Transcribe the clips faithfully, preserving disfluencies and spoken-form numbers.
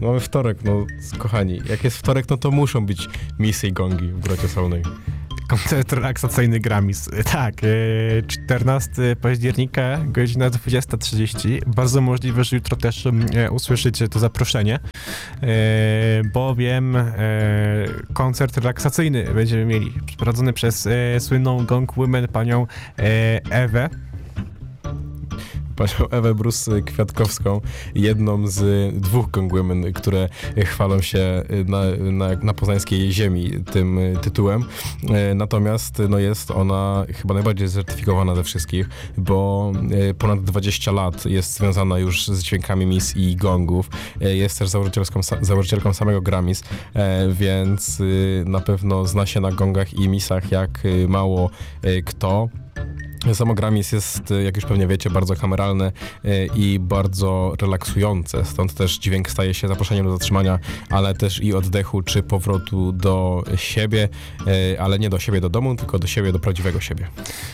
Mamy wtorek, no kochani. Jak jest wtorek, no to muszą być misy i gongi w Grocie Solnej. Koncert relaksacyjny Grammys. Tak, czternastego października, godzina dwudziesta trzydzieści. Bardzo możliwe, że jutro też usłyszycie to zaproszenie, bowiem koncert relaksacyjny będziemy mieli przeprowadzony przez słynną Gong Women, panią Ewę. Panią Ewę Brus-Kwiatkowską, jedną z dwóch Gong Women, które chwalą się na, na, na poznańskiej ziemi tym tytułem. Natomiast no jest ona chyba najbardziej certyfikowana ze wszystkich, bo ponad dwadzieścia lat jest związana już z dźwiękami mis i gongów. Jest też założycielką, założycielką samego Grammys, więc na pewno zna się na gongach i misach jak mało kto. Samo Grammys jest, jak już pewnie wiecie, bardzo kameralne i bardzo relaksujące, stąd też dźwięk staje się zaproszeniem do zatrzymania, ale też i oddechu, czy powrotu do siebie, ale nie do siebie do domu, tylko do siebie, do prawdziwego siebie.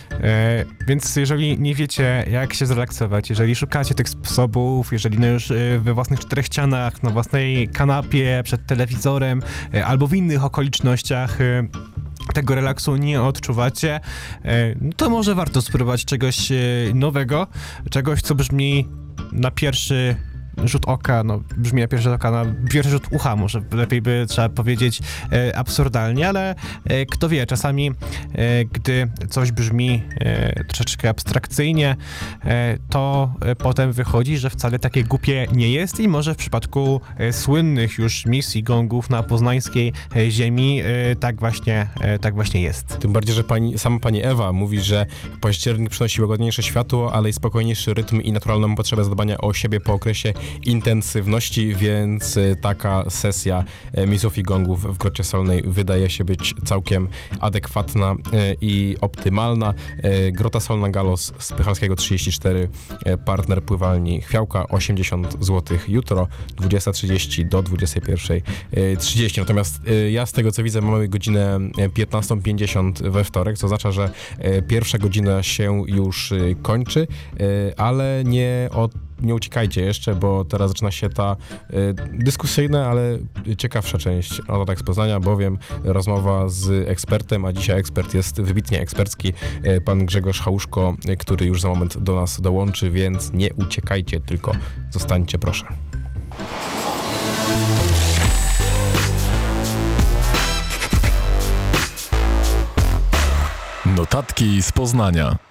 E, więc jeżeli nie wiecie, jak się zrelaksować, jeżeli szukacie tych sposobów, jeżeli no już we własnych czterech ścianach, na własnej kanapie, przed telewizorem, albo w innych okolicznościach tego relaksu nie odczuwacie, to może warto spróbować czegoś nowego, czegoś, co brzmi na pierwszy rzut oka, no brzmi na pierwszy rzut oka, na pierwszy rzut ucha, może lepiej by trzeba powiedzieć e, absurdalnie, ale e, kto wie, czasami e, gdy coś brzmi e, troszeczkę abstrakcyjnie, e, to e, potem wychodzi, że wcale takie głupie nie jest i może w przypadku e, słynnych już misji gongów na poznańskiej e, ziemi e, tak właśnie, e, tak właśnie jest. Tym bardziej, że pani, sama pani Ewa mówi, że październik przynosi łagodniejsze światło, ale i spokojniejszy rytm i naturalną potrzebę zadbania o siebie po okresie intensywności, więc taka sesja misów i gongów w Grocie Solnej wydaje się być całkiem adekwatna i optymalna. Grota Solna Galos z Pychalskiego trzydzieści cztery, partner pływalni Chwiałka, osiemdziesiąt złotych jutro, dwudziesta trzydzieści do dwudziestej pierwszej trzydzieści. Natomiast ja z tego co widzę mamy godzinę piętnastą pięćdziesiąt we wtorek, co oznacza, że pierwsza godzina się już kończy, ale nie od Nie uciekajcie jeszcze, bo teraz zaczyna się ta y, dyskusyjna, ale ciekawsza część o tak z Poznania, bowiem rozmowa z ekspertem, a dzisiaj ekspert jest wybitnie ekspercki, y, pan Grzegorz Chałuszko, y, który już za moment do nas dołączy, więc nie uciekajcie, tylko zostańcie proszę. Notatki z Poznania.